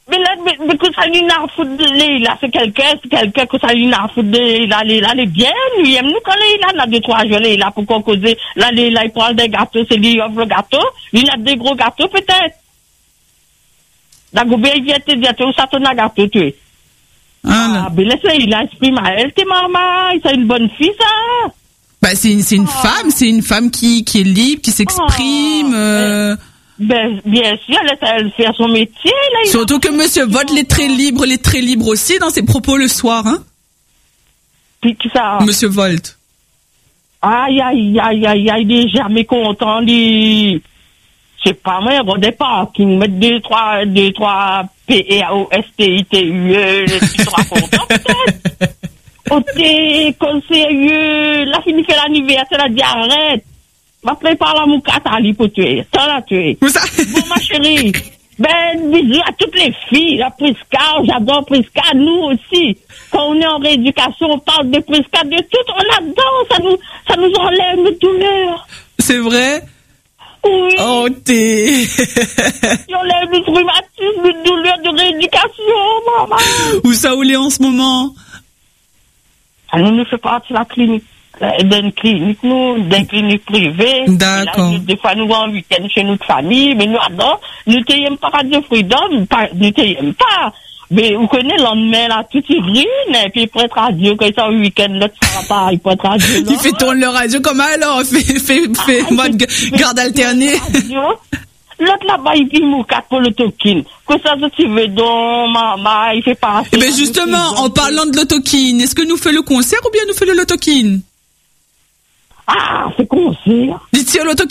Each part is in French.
Mais que ça lui n'a foutu de Leïla, c'est quelqu'un que ça lui n'a foutu de Leïla, Leïla, elle est bien, lui, aime nous quand Leïla n'a 2-3 jours, Leïla, pour qu'on cause, là, Leïla, il prend des gâteaux, c'est lui, il offre le gâteau, il a des gros gâteaux, peut-être. Dagobert, il vient te dire, tu ça ton gâteau, tu es. Ah, ben, laisse Leïla, exprime à elle, t'es maman, c'est une bonne fille, ça. Bah, c'est une femme qui est libre, qui s'exprime, Ben, bien sûr, elle fait son métier, là. Surtout que monsieur Volt est très libre aussi dans ses propos le soir, hein. Puis qui ça? Monsieur Volt. Aïe, il est jamais content, je sais pas, moi, au départ, qui nous mettent 2-3 P-E-A-O-S-T-I-T-U-E, les 3 contents, peut-être. Oh, t'es conseilleux, là, fini fait l'anniversaire, elle a dit, arrête. Va préparer la moukata à pour tuer. Ça l'a tué. Bon, ma chérie. Ben, bisous à toutes les filles. La Prisca, j'adore Prisca. Nous aussi. Quand on est en rééducation, on parle de Prisca, de tout. On adore. Ça nous enlève de douleur. C'est vrai? Oui. Oh, t'es. On enlève du traumatisme, de douleur, de rééducation, maman. Où ça où est en ce moment? Ça nous fait partie de la clinique. D'une clinique privée. D'accord. Des fois, nous en week-end chez notre famille, mais nous adorons. Nous t'aimons pas Radio Freedom, nous t'aimons pas. Mais vous connaissez, le lendemain, là, tout est green, et puis il peut être radio, quand il est en week-end, l'autre sera pas, il peut être radio. Il fait tourner le radio comme alors, fait mode garde alternée. L'autre là-bas, il dit moukat pour le token. Que ça, tu veux donc, maman, il fait pas assez. Mais justement, en parlant de l'autokin, est-ce que nous fait le concert ou bien nous fait le lotokin? Ah, c'est concert. Dites-y l'autokin?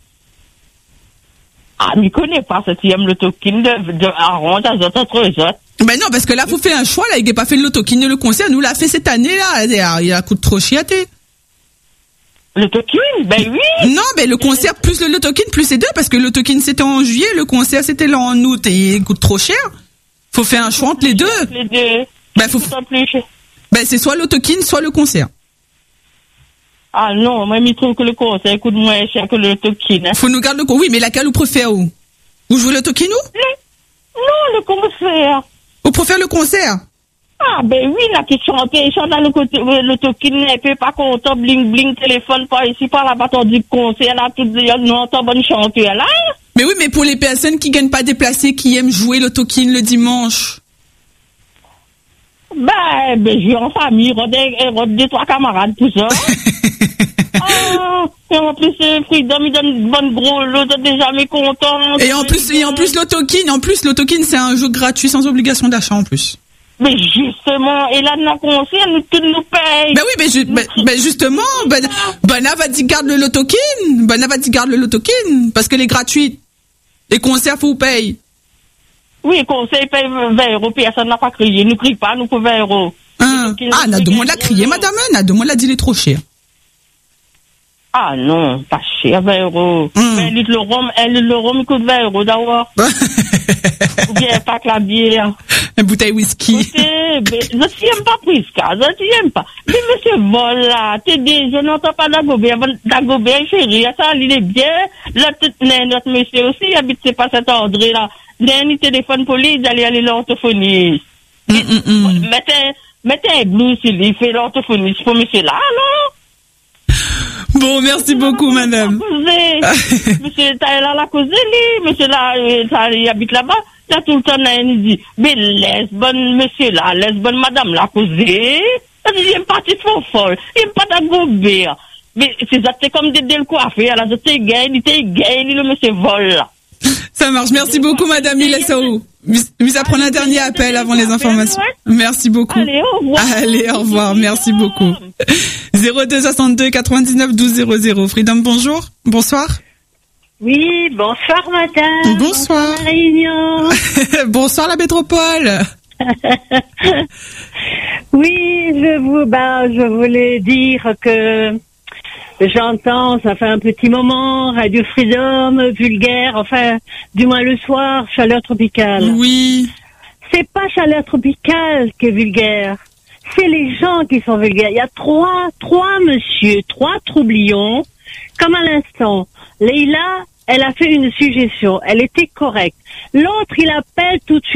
Ah, mais il connaît pas ce qui aime le token de Aaron, dans autres autres. Ben non, parce que là, vous faites un choix, là, il n'a pas fait le token et le concert, nous l'a fait cette année, là, il a coûté trop chiaté. Le token, ben oui. Non, ben le concert plus le token plus les deux, parce que le token c'était en juillet, le concert c'était là en août et il coûte trop cher. Faut faire un choix entre les deux. Les deux. Ben c'est soit le token, soit le concert. Ah non, moi je trouve que le concert coûte moins cher que le token. Hein. Faut nous garder le concert. Oui, mais laquelle vous préférez où? Vous jouez le token ou? Non, le concert. Vous préférez le concert? Ah, ben oui, la qui chante dans le côté, le token n'est pas content, bling bling, téléphone, pas ici, pas là-bas, on dit concert, là, tout, non, t'as bonne chanteuse, là. Mais oui, mais pour les personnes qui gagnent pas déplacées, qui aiment jouer le token le dimanche. Ben, je vais en famille, deux, 3 camarades, tout ça. Et en plus, Freedom, il donne une bonne gros lot, t'es jamais content. Et en plus, le token, c'est un jeu gratuit sans obligation d'achat, en plus. Mais justement, et là, dans concert, nous paye. Ben oui, mais justement, Bana va dire garde le lotokin, parce qu'elle est gratuite. Les concerts, faut payer. Oui, conseil paye 20 €, personne n'a pas crié. Nous crie pas, nous pour 20 €. N'a de moi l'a crié, madame, n'a de moi l'a dit, il est trop cher. Ah non, pas cher, 20 €. Mais le rhum, il coûte 20 € d'abord. Ou bien pas que la bière. Une bouteille whisky. Je n'aime pas Prisca, je n'aime pas. Mais monsieur Vol, là, je n'entends pas Dagobert, chérie, ça, il est bien. Là, notre monsieur aussi, il habite, c'est pas cet André, là. Dernier téléphone pour lui, il allait aller l'orthophoniste. Mettez un blues, il fait l'orthophoniste pour monsieur là, alors. Bon, merci beaucoup, madame. Monsieur, t'as là la cause, monsieur là, il habite là-bas. Là, tout le temps, il dit, mais laisse bonne monsieur là, laisse bonne madame là, causer. Il aime pas tes faux folles, il aime pas ta Gobert. Mais c'est comme des le coiffé, là, t'es gay, le monsieur Vol là. Ça marche, merci beaucoup, madame Ilassou. Misa prend un dernier appel avant les informations. Merci beaucoup. Allez, au revoir, merci beaucoup. 02 62 99 12 00. Freedom, bonjour. Bonsoir. Oui, bonsoir madame. Bonsoir. Bonsoir Réunion. Bonsoir la métropole. Oui, je voulais dire que j'entends, ça fait un petit moment, Radio Freedom, vulgaire, enfin, du moins le soir, chaleur tropicale. Oui. C'est pas chaleur tropicale qui est vulgaire. C'est les gens qui sont vulgaires. Il y a trois monsieur, 3 troublions, comme à l'instant. Leïla, elle a fait une suggestion. Elle était correcte. L'autre, il appelle tout de suite.